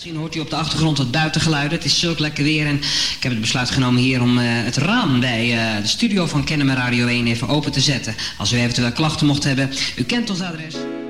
Misschien hoort u op de achtergrond wat buitengeluiden. Het is zulk lekker weer en ik heb het besluit genomen hier om het raam bij de studio van Kennemer Radio 1 even open te zetten. Als u eventueel klachten mocht hebben, u kent ons adres.